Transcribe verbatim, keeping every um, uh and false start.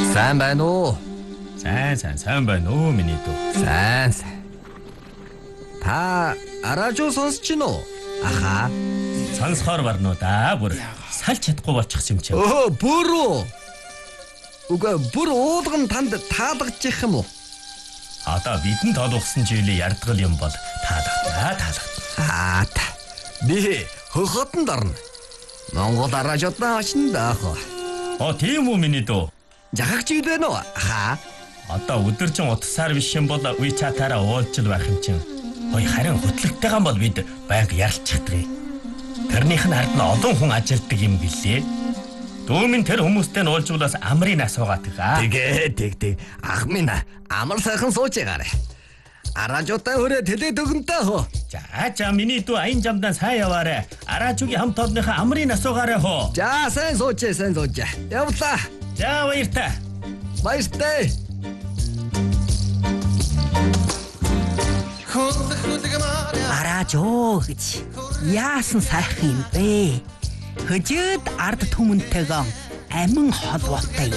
Сайн байна уу? Сайн сайн сайн байна уу миний дүү. Сайн сайн. Та радио сонсож байна уу? Аха. Сонсохоор барнуу да бүр салж чадахгүй болчихсон юм чи. Өө бүр үү? Уга бүр уулган танд таалагдчих юм уу? Одоо бидэнд толгсон жилийн ярдгал юм бол таалагдаа таалагдаа. Аа та. Би хөхөтөнд орно. Монгол радиотаа очно даах. Оо тийм үү миний дүү. Жахагч ид байна уу? Аха. Одоо өдөржин утсаар биш юм бол WeChat-аараа уулзчил байх юм чинь. Ой харин хөтлөгтэйгэн бол бид байнга ярилцчихдаг. Тэрнийх нь хард нь олон хүн ажилтдаг юм гэлээ. Дүүмэн тэр хүмүүстэй нь уулзвалаас амрын асуугаад байгаа. Тэгээ тэг тэг ах минь амар сайхан суучгаарэ. Радиотаа хүрээ тэлээд өгөнтэй хөө. За за миний дүү аян жамдаа сайн яваарэ. Араажугийн хамт олонныхаа амрын асуугаарэ хөө. За сайн суучээ сайн суучээ. Явлаа. За баяртай. Баяртай. Араажоо гэж яасан сайхан юм бэ? Хөжөөд ард түмэнтэйгэн амин холбоотой